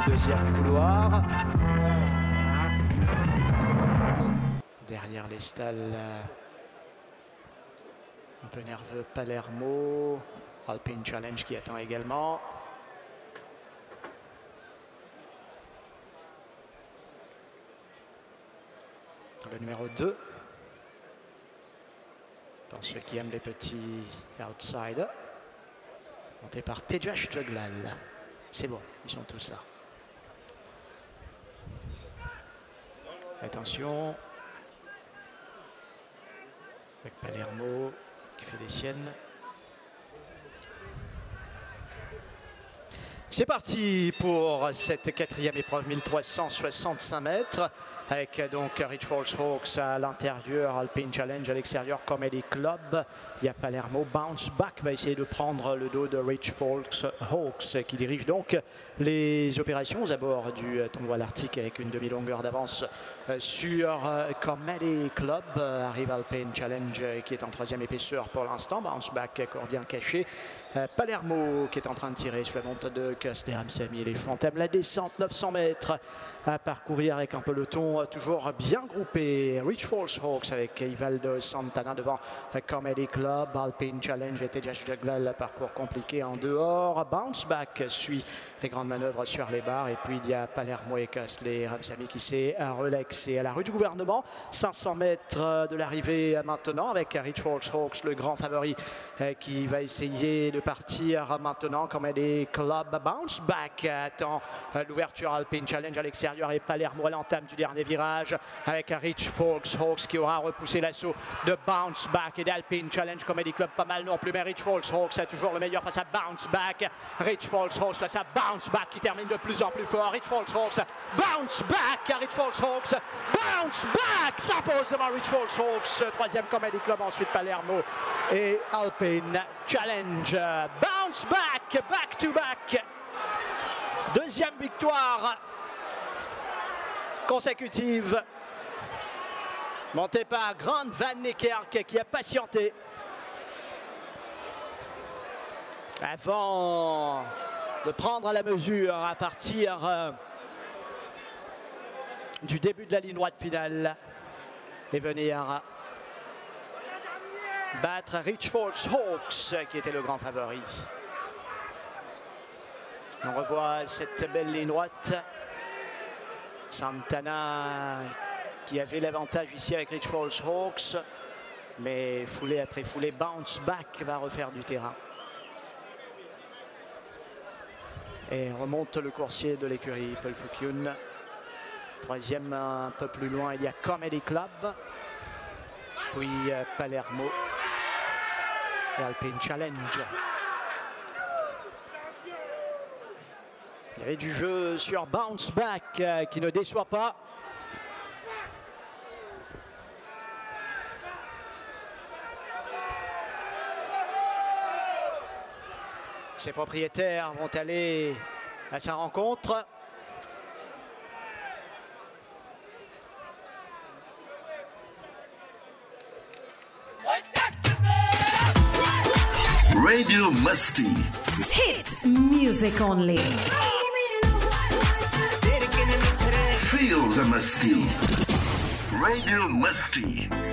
du deuxième couloir. Derrière les stalles, un peu nerveux Palermo. Alpine Challenge qui attend également. Le numéro 2. Pour ceux qui aiment les petits outsiders. Monté par Tejas Juglal. C'est bon, ils sont tous là. Attention. Avec Palermo qui fait des siennes. C'est parti pour cette quatrième épreuve, 1365 mètres, avec donc Rich Falls Hawks à l'intérieur, Alpine Challenge à l'extérieur, Comedy Club. Il y a Palermo, Bounce Back va essayer de prendre le dos de Rich Falls Hawks, qui dirige donc les opérations à bord du convoi l'Arctique avec une demi-longueur d'avance sur Comedy Club. Arrive Alpine Challenge qui est en troisième épaisseur pour l'instant, Bounce Back encore bien caché. Palermo qui est en train de tirer sur la montée de Kastler Hamsami. Les chevaux entament la descente, 900 mètres à parcourir avec un peloton toujours bien groupé. Rich Falls Hawks avec Ivaldo Santana devant Comedy Club. Alpine Challenge et Tejas Juglal, parcours compliqué en dehors. Bounce Back suit les grandes manœuvres sur les barres. Et puis il y a Palermo et Kastler Hamsami qui s'est relaxé à la rue du gouvernement. 500 mètres de l'arrivée maintenant avec Rich Falls Hawks, le grand favori qui va essayer de partir maintenant. Comedy Club, Bounce Back attend l'ouverture. Alpine Challenge à l'extérieur et Palermo à l'entame du dernier virage avec Rich Falls Hawks qui aura repoussé l'assaut de Bounce Back et d'Alpine Challenge. Comedy Club pas mal non plus, mais Rich Falls Hawks a toujours le meilleur face à Bounce Back. Rich Falls Hawks face à Bounce Back qui termine de plus en plus fort. Rich Falls Hawks, Bounce Back, Rich Falls Hawks, Bounce Back s'impose devant Rich Falls Hawks. Troisième Comedy Club, ensuite Palermo et Alpine Challenge. Bounce Back, back to back. Deuxième victoire consécutive montée par Grant Van Niekerk qui a patienté avant de prendre la mesure à partir du début de la ligne droite finale et venir battre Rich Falls Hawks qui était le grand favori. On revoit cette belle ligne droite. Santana qui avait l'avantage ici avec Rich Falls Hawks, mais foulée après foulée, Bounce Back va refaire du terrain. Et remonte le coursier de l'écurie, Paul Foukyun. Troisième un peu plus loin, il y a Comedy Club, puis Palermo et Alpine Challenge. Il y avait du jeu sur Bounce Back qui ne déçoit pas. Ses propriétaires vont aller à sa rencontre. Radio Musty. Hit music only. Feels a Musty. Radio Musty.